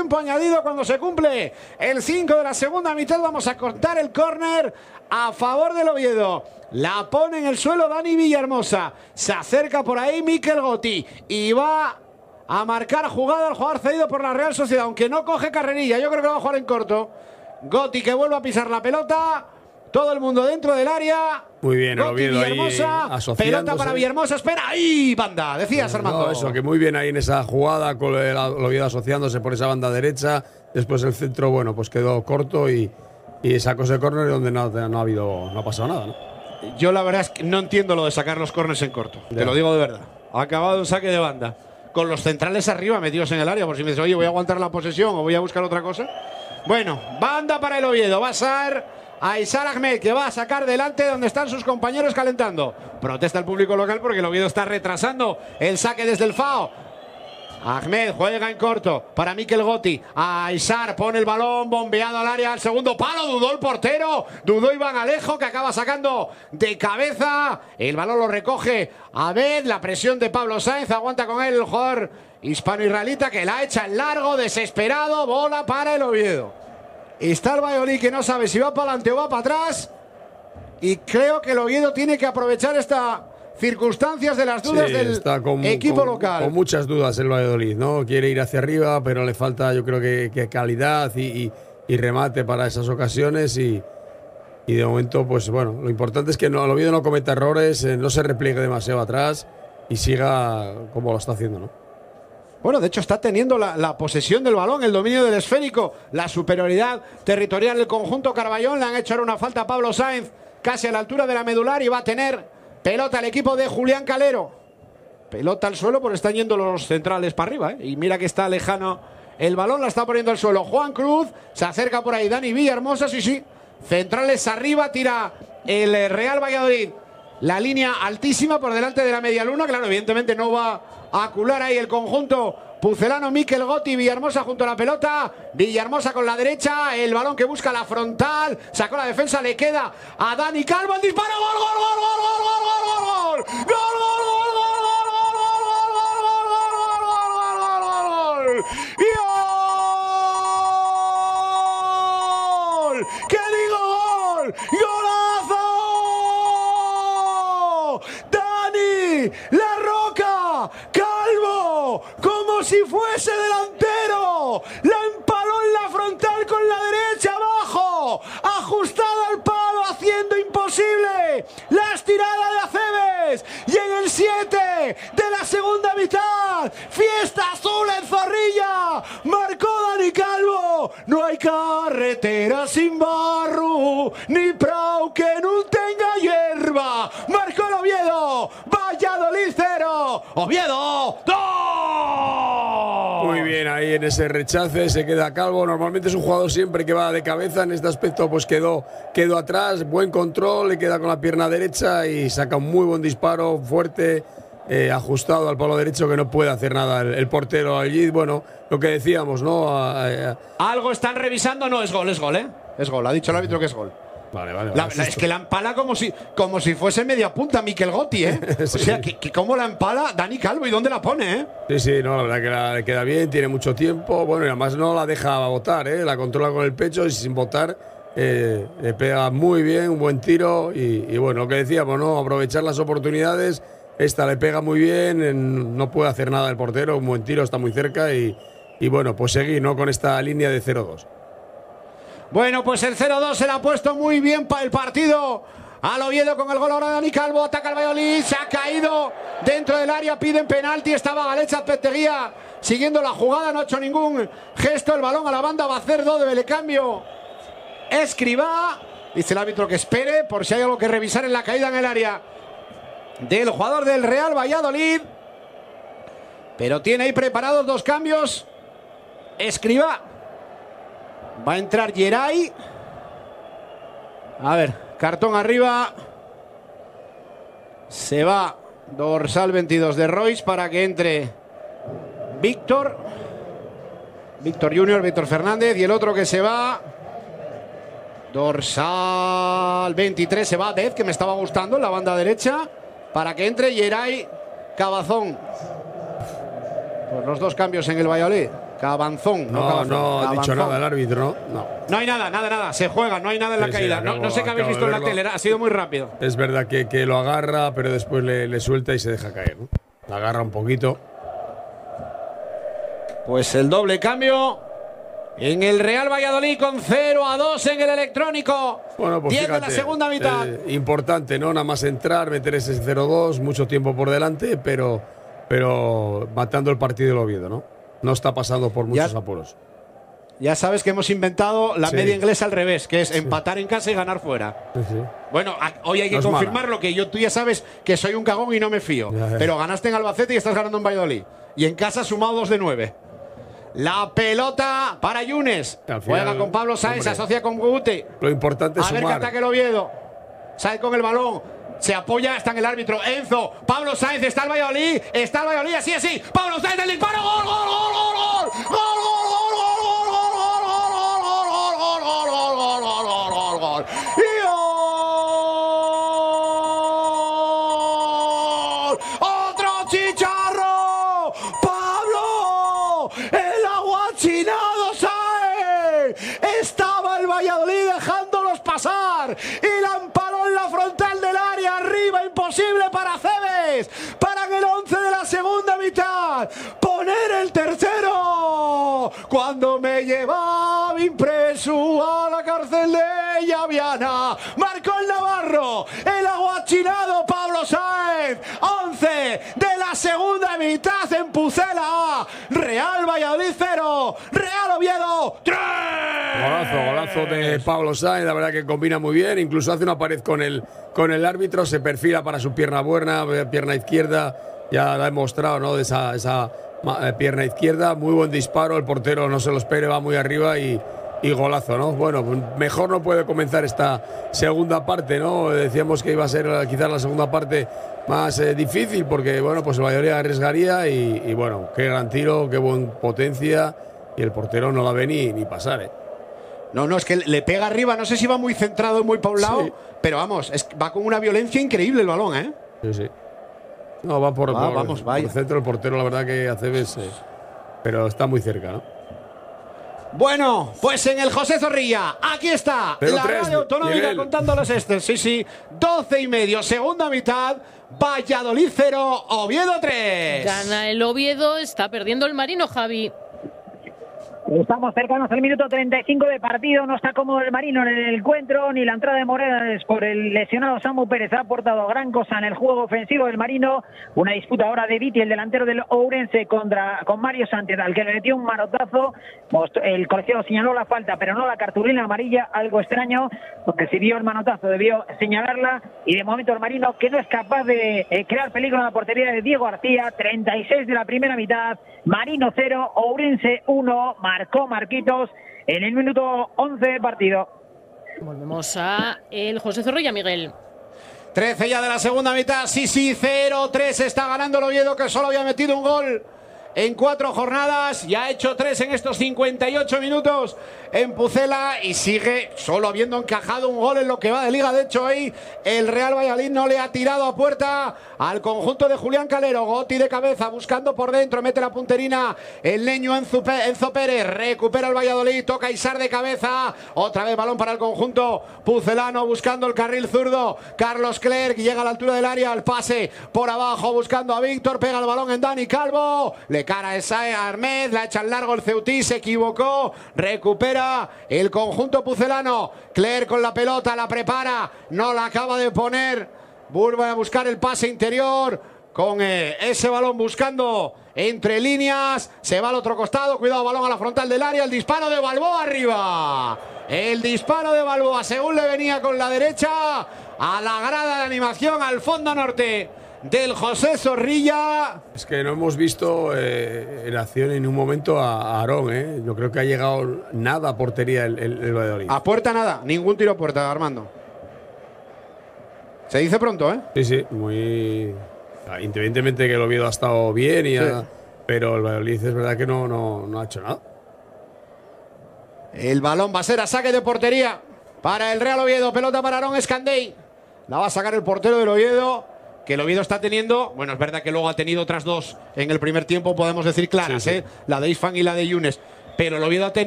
tiempo añadido cuando se cumple el 5 de la segunda mitad. Vamos a cortar el córner a favor del Oviedo. La pone en el suelo Dani Villahermosa. Se acerca por ahí Mikel Gotti y va a marcar jugada al jugador cedido por la Real Sociedad, aunque no coge carrerilla. Yo creo que va a jugar en corto. Gotti que vuelve a pisar la pelota. Todo el mundo dentro del área. Muy bien, el Oviedo ahí asociándose. Pelota para Villahermosa, espera, ahí, banda, decías, Armando. No, eso, que muy bien ahí en esa jugada, con el Oviedo asociándose por esa banda derecha. Después el centro, bueno, pues quedó corto y sacó ese córner donde no ha pasado nada, ¿no? Yo la verdad es que no entiendo lo de sacar los córners en corto. Te lo digo de verdad. Ha acabado un saque de banda, con los centrales arriba metidos en el área, por si me dices, oye, voy a aguantar la posesión o voy a buscar otra cosa. Bueno, banda para el Oviedo, va a ser Aysar Ahmed, que va a sacar delante donde están sus compañeros calentando. Protesta el público local porque el Oviedo está retrasando el saque desde el FAO. Ahmed juega en corto para Mikel Gotti. Aysar pone el balón bombeado al área, al segundo palo. Dudó el portero, dudó Iván Alejo, que acaba sacando de cabeza. El balón lo recoge Abed. La presión de Pablo Sáenz, aguanta con él el jugador hispano-israelita, que la echa en largo, desesperado. Bola para el Oviedo. Está el Valladolid, que no sabe si va para adelante o va para atrás. Y creo que el Oviedo tiene que aprovechar esta circunstancias de las dudas del equipo local. Con muchas dudas el Valladolid, ¿no? Quiere ir hacia arriba, pero le falta, yo creo que calidad y remate para esas ocasiones. Y de momento, pues bueno, lo importante es que el Oviedo no cometa errores, no se repliegue demasiado atrás y siga como lo está haciendo, ¿no? Bueno, de hecho está teniendo la posesión del balón, el dominio del esférico, la superioridad territorial del conjunto Carballón. Le han hecho ahora una falta a Pablo Sáenz, casi a la altura de la medular, y va a tener pelota el equipo de Julián Calero. Pelota al suelo porque están yendo los centrales para arriba, ¿eh? Y mira que está lejano el balón, la está poniendo al suelo Juan Cruz. Se acerca por ahí Dani Villahermosa, sí. Centrales arriba, tira el Real Valladolid. La línea altísima por delante de la media luna. Claro, evidentemente no va a acular ahí el conjunto pucelano. Mikel Gotti, Villahermosa junto a la pelota. Villahermosa con la derecha. El balón que busca la frontal. Sacó la defensa, le queda a Dani Calvo. El disparo. ¡Gol! ¿Qué digo? ¡Gol! ¡Golazo! ¡Dani La Roca Calvo! Como si fuese delantero. La empaló en la frontal con la derecha abajo. Ajustada al palo, haciendo imposible la estirada de Aceves. Y en el 7 de la segunda mitad, fiesta azul en Zorrilla. Marcó Dani Calvo. No hay carretera sin barro, ni prau que no tenga hierba. Marcó el Oviedo. Valladolid 0, Oviedo 2. Muy bien, ahí en ese rechace se queda Calvo. Normalmente es un jugador siempre que va de cabeza. En este aspecto pues quedó atrás, buen control, le queda con la pierna derecha y saca un muy buen disparo, fuerte, ajustado al palo derecho, que no puede hacer nada el portero allí. Bueno, lo que decíamos, ¿no? Algo están revisando, no, es gol, ¿eh? Es gol, ha dicho el árbitro que es gol. Vale. Es que la empala como si fuese media punta Mikel Gotti, ¿eh? Sí. O sea, que cómo la empala Dani Calvo y dónde la pone, ¿eh? Sí, no, la verdad que le queda bien, tiene mucho tiempo. Bueno, y además no la deja botar, ¿eh? La controla con el pecho y sin botar le pega muy bien, un buen tiro. Y bueno, lo que decíamos, ¿no? Aprovechar las oportunidades. Esta le pega muy bien, no puede hacer nada el portero, un buen tiro, está muy cerca. Y bueno, pues seguir, ¿no? Con esta línea de 0-2. Bueno, pues el 0-2 se le ha puesto muy bien para el partido al Oviedo con el gol ahora de Dani Calvo. Ataca el Valladolid, se ha caído dentro del área, piden penalti. Estaba Galech Azpeitia siguiendo la jugada, no ha hecho ningún gesto. El balón a la banda, va a hacer doble cambio Escribá. Dice el árbitro que espere por si hay algo que revisar en la caída en el área del jugador del Real Valladolid. Pero tiene ahí preparados dos cambios Escribá. Va a entrar Yeray. A ver, cartón arriba. Se va dorsal 22 de Royce para que entre Víctor Junior, Víctor Fernández. Y el otro que se va, dorsal 23, se va Dez, que me estaba gustando en la banda derecha, para que entre Yeray Cabazón. Pues los dos cambios en el Valladolid. Cabanzón. No ha dicho nada el árbitro, ¿no? No hay nada. Se juega, no hay nada en la caída. No sé qué habéis visto en la tele, ha sido muy rápido. Es verdad que lo agarra, pero después le suelta y se deja caer, ¿no? La agarra un poquito. Pues el doble cambio en el Real Valladolid con 0-2 en el electrónico. Bueno, pues 10 fíjate, de la segunda mitad. Importante, ¿no? Nada más entrar, meter ese 0-2, mucho tiempo por delante, pero matando el partido del Oviedo, ¿no? No está pasando por muchos apuros. Ya sabes que hemos inventado la media inglesa al revés, que es empatar en casa y ganar fuera. Sí. Bueno, hoy hay que confirmarlo, que tú ya sabes que soy un cagón y no me fío. Pero ganaste en Albacete y estás ganando en Valladolid. Y en casa sumado 2 de 9. La pelota para Yunes. Juega con Pablo Sáenz, se asocia con Gute. Lo importante es sumar. A ver qué ataque el Oviedo. Sáenz con el balón. Se apoya, está en el árbitro. Enzo, Pablo Sáenz, está el Valladolid, así. Pablo Sáenz, el disparo, gol. ¡Otro chicharro! ¡Pablo! ¡El aguachinado Sáenz! Estaba el Valladolid dejándolos pasar y la empaló en la frontal del área, arriba, imposible para Cebes, para en el 11 de la segunda mitad poner el tercero, cuando me llevaba impreso a la cárcel de Llaviana. Marcó el navarro, el aguachinado Pablo Sáenz. 11 de la segunda mitad en Pucela. Real Valladolid 0, Real Oviedo 3. Golazo de Pablo Sáenz, la verdad que combina muy bien, incluso hace una pared con el árbitro, se perfila para su pierna buena, pierna izquierda, ya la ha demostrado, ¿no? De esa pierna izquierda, muy buen disparo, el portero no se lo espere, va muy arriba y golazo, ¿no? Bueno, mejor no puede comenzar esta segunda parte, ¿no? Decíamos que iba a ser quizás la segunda parte más difícil porque, bueno, pues el Valladolid arriesgaría y bueno, qué gran tiro, qué buena potencia y el portero no la ve ni pasar, ¿eh? No, es que le pega arriba, no sé si va muy centrado y muy paulado, pero vamos, va con una violencia increíble el balón, ¿eh? Sí. No, va por vaya. centro el portero, la verdad que Aceves, pero está muy cerca, ¿no? Bueno, pues en el José Zorrilla, aquí está la radio autonómica contando los estos. Sí, 12:30, segunda mitad, Valladolid 0, Oviedo 3. Gana el Oviedo, está perdiendo el Marino, Javi. Estamos cercanos al minuto 35 de partido, no está cómodo el Marino en el encuentro, ni la entrada de Morenas por el lesionado Samu Pérez ha aportado gran cosa en el juego ofensivo del Marino. Una disputa ahora de Viti, el delantero del Ourense, con Mario Sánchez, al que le metió un manotazo. El colegiado señaló la falta, pero no la cartulina amarilla, algo extraño, porque si vio el manotazo debió señalarla, y de momento el Marino, que no es capaz de crear peligro en la portería de Diego García. 36 de la primera mitad, Marino 0, Ourense 1, marcó Marquitos en el minuto 11 de partido. Volvemos a el José Zorrilla, Miguel. 13 ya de la segunda mitad, sí, 0-3 está ganando el Oviedo, que solo había metido un gol en 4 jornadas y ha hecho 3 en estos 58 minutos en Pucela y sigue solo habiendo encajado un gol en lo que va de liga. De hecho, hoy el Real Valladolid no le ha tirado a puerta al conjunto de Julián Calero. Gotti de cabeza, buscando por dentro, mete la punterina el leño Enzo Pérez, recupera el Valladolid, toca Isar de cabeza, otra vez balón para el conjunto pucelano, buscando el carril zurdo, Carlos Clerc, llega a la altura del área, el pase por abajo, buscando a Víctor, pega el balón en Dani Calvo, le cara esa a Armed, la echa al largo el Ceutí, se equivocó, recupera el conjunto pucelano. Clerc con la pelota, la prepara, no la acaba de poner, vuelve a buscar el pase interior con ese balón buscando entre líneas, se va al otro costado, cuidado, balón a la frontal del área, el disparo de Balboa arriba, el disparo de Balboa según le venía con la derecha a la grada de animación al fondo norte del José Zorrilla. Es que no hemos visto en acción en un momento a Aarón, ¿eh? Yo creo que ha llegado nada a portería el Valladolid. A puerta nada, ningún tiro a puerta, Armando. Se dice pronto, ¿eh? Sí, muy... Independientemente que el Oviedo ha estado bien, pero el Valladolid es verdad que no ha hecho nada. El balón va a ser a saque de portería para el Real Oviedo. Pelota para Aarón Escandey. La va a sacar el portero del Oviedo, que el Oviedo está teniendo, bueno, es verdad que luego ha tenido otras dos en el primer tiempo, podemos decir claras, Sí, sí. la de Isfan y la de Yunes, pero el Oviedo ha tenido